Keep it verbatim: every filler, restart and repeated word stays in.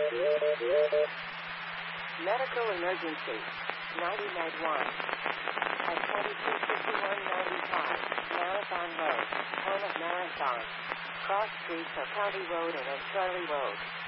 Medical emergency. ninety ninety-one. At twenty-two fifty-one ninety-five, Marathon Road, home of Marathon. Cross streets are County Road and Charlie Road.